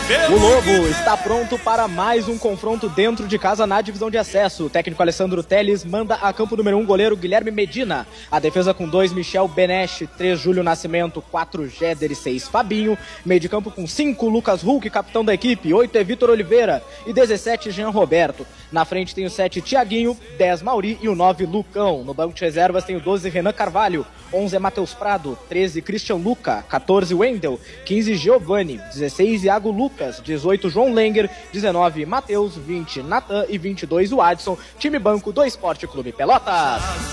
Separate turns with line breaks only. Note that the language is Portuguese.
O Lobo está pronto para mais um confronto dentro de casa na divisão de acesso. O técnico Alessandro Teles manda a campo número 1 goleiro Guilherme Medina. A defesa com 2 Michel Benesch, 3 Júlio Nascimento, 4 Géder e 6 Fabinho. Meio de campo com 5 Lucas Hulk, capitão da equipe, 8 é Vitor Oliveira e 17 Jean Roberto. Na frente tem o 7 Tiaguinho, 10 Mauri e o 9 Lucão. No banco de reservas tem o 12 Renan Carvalho, 11 é Matheus Prado, 13 Christian Luca, 14 Wendel, 15 Giovanni, 16 Iago Lucas, 18 João Lenger, 19 Matheus, 20 Natan e 22 o Adson. Time banco do Esporte Clube Pelotas.